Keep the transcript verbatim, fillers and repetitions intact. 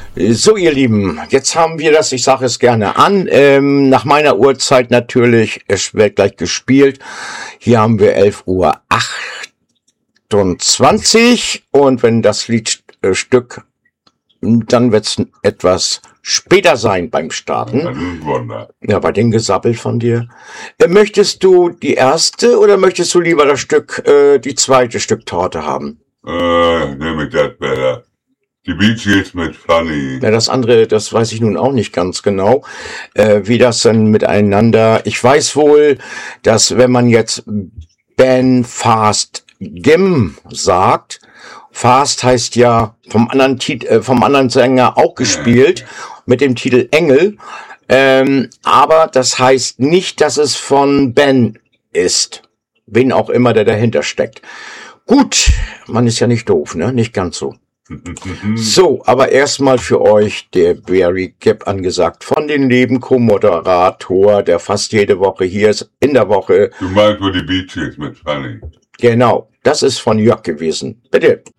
So, ihr Lieben, jetzt haben wir das, ich sage es gerne an, ähm, nach meiner Uhrzeit natürlich, es wird gleich gespielt. Hier haben wir elf Uhr achtundzwanzig und wenn das Liedstück, dann wird es etwas später sein beim Starten. Das ist ein Wunder. Ja, bei dem Gesabbel von dir. Äh, möchtest du die erste oder möchtest du lieber das Stück, äh, die zweite Stück Torte haben? Äh, nehme ich das besser. Die Bee Gees mit Funny. Ja, das andere, das weiß ich nun auch nicht ganz genau, äh, wie das dann miteinander. Ich weiß wohl, dass wenn man jetzt Ben Fast Gim sagt, Fast heißt ja vom anderen Tit äh, vom anderen Sänger auch gespielt, mit dem Titel Engel, ähm, aber das heißt nicht, dass es von Ben ist, wen auch immer der dahinter steckt. Gut, man ist ja nicht doof, ne? Nicht ganz so. So, aber erstmal für euch der Barry Gibb angesagt von den lieben Co-Moderator, der fast jede Woche hier ist, in der Woche. Du meinst wohl die Bee Gees mit Funny. Genau, das ist von Jörg gewesen. Bitte.